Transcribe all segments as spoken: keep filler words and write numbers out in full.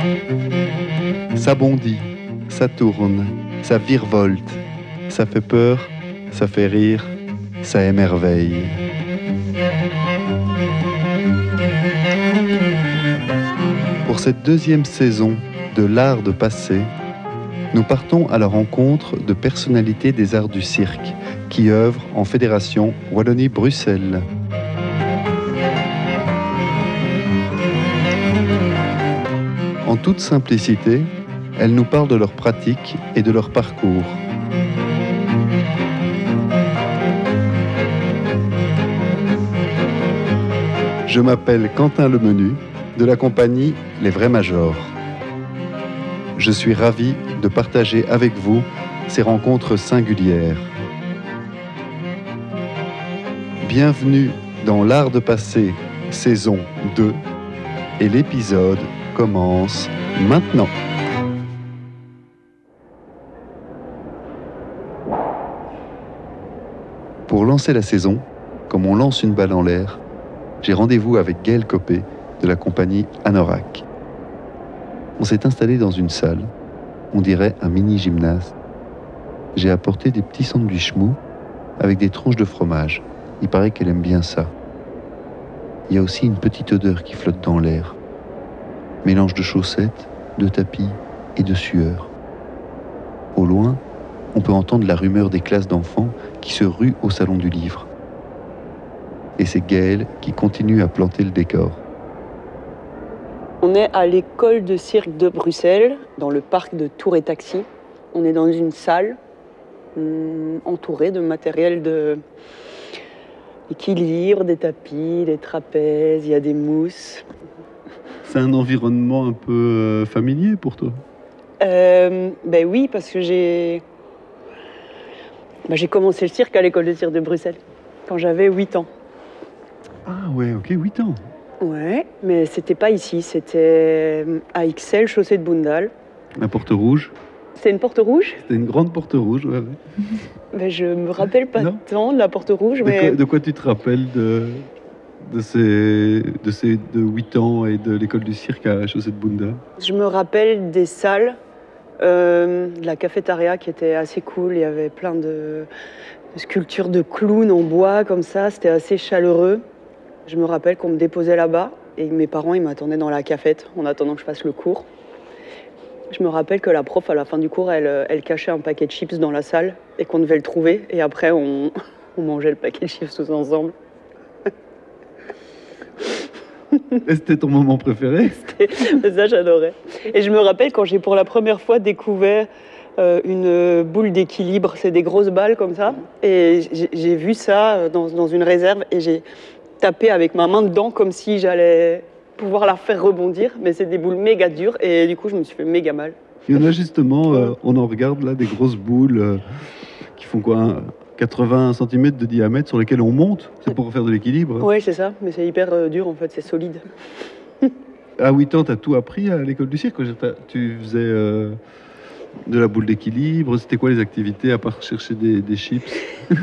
Ça bondit, ça tourne, ça virevolte, ça fait peur, ça fait rire, ça émerveille. Pour cette deuxième saison de l'art de passer, nous partons à la rencontre de personnalités des arts du cirque qui œuvrent en Fédération Wallonie-Bruxelles. En toute simplicité, elles nous parlent de leur pratique et de leur parcours. Je m'appelle Quentin Lemenu, de la compagnie Les Vrais Majors. Je suis ravi de partager avec vous ces rencontres singulières. Bienvenue dans l'art de passer, saison deux, et l'épisode commence maintenant. Pour lancer la saison, comme on lance une balle en l'air, j'ai rendez-vous avec Gaël Copé de la compagnie Anorak. On s'est installé dans une salle, on dirait un mini-gymnase. J'ai apporté des petits sandwichs mous avec des tranches de fromage. Il paraît qu'elle aime bien ça. Il y a aussi une petite odeur qui flotte dans l'air. Mélange de chaussettes, de tapis et de sueur. Au loin, on peut entendre la rumeur des classes d'enfants qui se ruent au salon du livre. Et c'est Gaël qui continue à planter le décor. On est à l'école de cirque de Bruxelles, dans le parc de Tour et Taxi. On est dans une salle hum, entourée de matériel de équilibre, des tapis, des trapèzes, il y a des mousses. C'est un environnement un peu euh, familier pour toi ? euh, Ben oui, parce que j'ai... Ben, j'ai commencé le cirque à l'école de cirque de Bruxelles, quand j'avais huit ans. Ah ouais, ok, huit ans. Ouais, mais c'était pas ici, c'était à Ixelles, chaussée de Boundal. La porte rouge ? C'était une porte rouge ? C'était une grande porte rouge, ouais. ouais. Ben, je me rappelle pas Non. tant de la porte rouge, De, mais... quoi, de quoi tu te rappelles de, de, ces, de ces de huit ans et de l'école du cirque à chaussée de Boundal ? Je me rappelle des salles, euh, de la cafétéria qui était assez cool. Il y avait plein de, de sculptures de clowns en bois comme ça, c'était assez chaleureux. Je me rappelle qu'on me déposait là-bas et mes parents ils m'attendaient dans la cafette en attendant que je fasse le cours. Je me rappelle que la prof à la fin du cours elle, elle cachait un paquet de chips dans la salle et qu'on devait le trouver et après on, on mangeait le paquet de chips tous ensemble. Et c'était ton moment préféré ? C'était... Ça j'adorais. Et je me rappelle quand j'ai pour la première fois découvert euh, une boule d'équilibre, c'est des grosses balles comme ça et j'ai, j'ai vu ça dans, dans une réserve et j'ai tapé avec ma main dedans comme si j'allais pouvoir la faire rebondir, mais c'est des boules méga dures et du coup je me suis fait méga mal. Il y en a justement, euh, on en regarde là, des grosses boules euh, qui font quoi, hein, quatre-vingts centimètres de diamètre sur lesquelles on monte, c'est pour faire de l'équilibre. Hein. Oui c'est ça, mais c'est hyper euh, dur en fait, c'est solide. À huit ans, tu as tout appris à l'école du cirque. Tu faisais euh, de la boule d'équilibre, c'était quoi les activités à part chercher des, des chips ?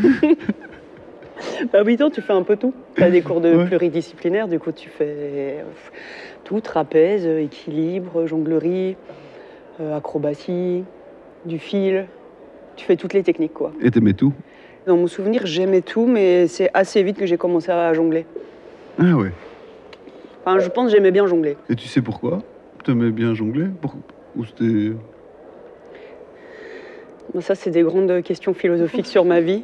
À huit ans, tu fais un peu tout. Tu as des cours de Ouais. pluridisciplinaire, du coup, tu fais tout, trapèze, équilibre, jonglerie, euh, acrobatie, du fil. Tu fais toutes les techniques, quoi. Et t'aimais tout ? Dans mon souvenir, j'aimais tout, mais c'est assez vite que j'ai commencé à jongler. Ah ouais. Enfin, je pense que j'aimais bien jongler. Et tu sais pourquoi ? T'aimais bien jongler ? Pour... Ou c'était... Bon, ça, c'est des grandes questions philosophiques sur ma vie.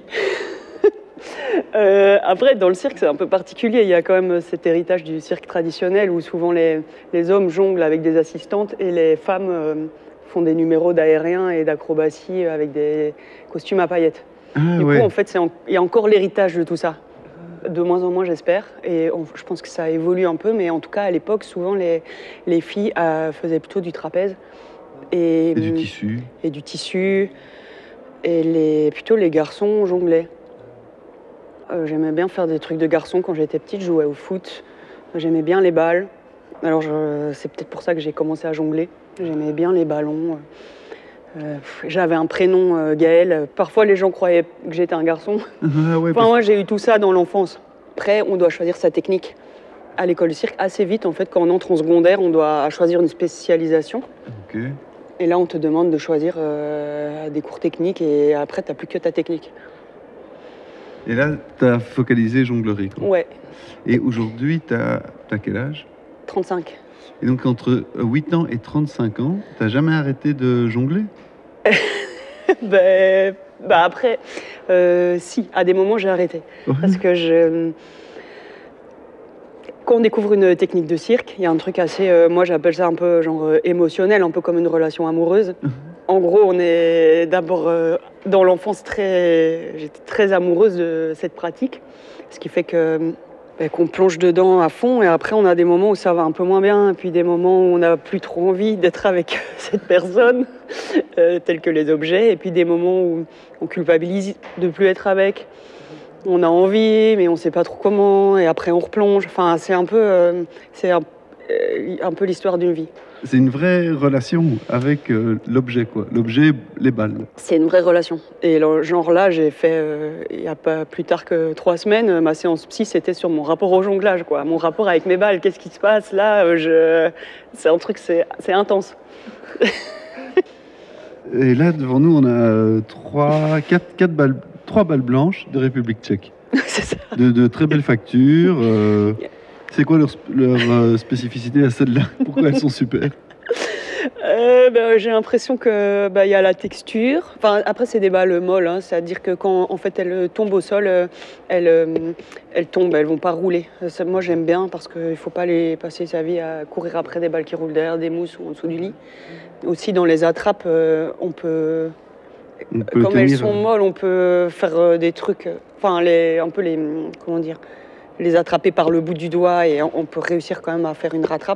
Euh, après, dans le cirque, c'est un peu particulier. Il y a quand même cet héritage du cirque traditionnel où souvent les, les hommes jonglent avec des assistantes et les femmes euh, font des numéros d'aérien et d'acrobatie avec des costumes à paillettes. Ah, du ouais. coup, en fait, c'est en... il y a encore l'héritage de tout ça. De moins en moins, j'espère. Et on... je pense que ça évolue un peu. Mais en tout cas, à l'époque, souvent, les, les filles euh, faisaient plutôt du trapèze. Et, Et du tissu. Et du tissu. Et les... plutôt les garçons jonglaient. Euh, j'aimais bien faire des trucs de garçon quand j'étais petite, je jouais au foot. J'aimais bien les balles. Alors je... c'est peut-être pour ça que j'ai commencé à jongler. J'aimais bien les ballons. Euh, j'avais un prénom, euh, Gaël. Parfois les gens croyaient que j'étais un garçon. Ah ouais, Enfin, parce... moi j'ai eu tout ça dans l'enfance. Après, on doit choisir sa technique. à l'école de cirque assez vite. En fait, quand on entre en secondaire, on doit choisir une spécialisation. Ok. Et là, on te demande de choisir euh, des cours techniques et après, tu n'as plus que ta technique. Et là, tu as focalisé jonglerie, quoi. Ouais. Et aujourd'hui, tu as quel âge? trente-cinq. Et donc, entre huit ans et trente-cinq ans, tu n'as jamais arrêté de jongler? ben, bah après, euh, si, à des moments, j'ai arrêté. Ouais. Parce que je... Quand on découvre une technique de cirque, il y a un truc assez, euh, moi j'appelle ça un peu genre euh, émotionnel, un peu comme une relation amoureuse. En gros, on est d'abord euh, dans l'enfance très, j'étais très amoureuse de cette pratique, ce qui fait que bah, qu'on plonge dedans à fond et après on a des moments où ça va un peu moins bien et puis des moments où on n'a plus trop envie d'être avec cette personne, euh, tels que les objets, et puis des moments où on culpabilise de plus être avec. On a envie, mais on ne sait pas trop comment, et après on replonge. Enfin, c'est un peu, euh, c'est un, euh, un peu l'histoire d'une vie. C'est une vraie relation avec euh, l'objet, quoi. L'objet, les balles. C'est une vraie relation. Et le genre là, j'ai fait, euh, il n'y a pas plus tard que trois semaines, ma séance psy, c'était sur mon rapport au jonglage, quoi. Mon rapport avec mes balles, qu'est-ce qui se passe là je... C'est un truc, c'est, c'est intense. Et là, devant nous, on a trois, quatre, quatre balles, trois balles blanches de République tchèque. C'est ça. De, de très belles factures. Euh, c'est quoi leur, leur euh, spécificité à celles-là? Pourquoi elles sont super? Euh, ben, j'ai l'impression que bah, y a la texture. Enfin, après, c'est des balles molles, hein, c'est-à-dire que quand en fait elles tombent au sol, euh, elles, euh, elles tombent, elles vont pas rouler. Ça, moi, j'aime bien parce qu'il ne faut pas les passer sa vie à courir après des balles qui roulent derrière des mousses ou en dessous du lit. Aussi, dans les attrapes, euh, on peut, On peut comme tenir, elles sont molles, on peut faire euh, des trucs, enfin, les, un peu les, comment dire, les attraper par le bout du doigt et on, on peut réussir quand même à faire une rattrape.